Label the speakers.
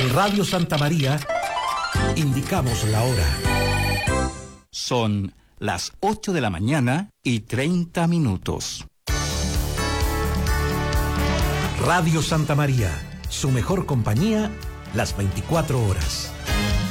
Speaker 1: En Radio Santa María indicamos la hora.
Speaker 2: Son las 8 de la mañana y 30 minutos.
Speaker 1: Radio Santa María, su mejor compañía, las 24 horas.